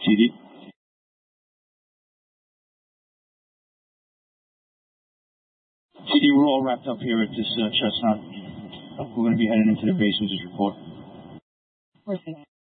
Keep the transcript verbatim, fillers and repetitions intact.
T D. T D, we're all wrapped up here at this uh, Chestnut. We're going to be heading into the base with this report. Of course.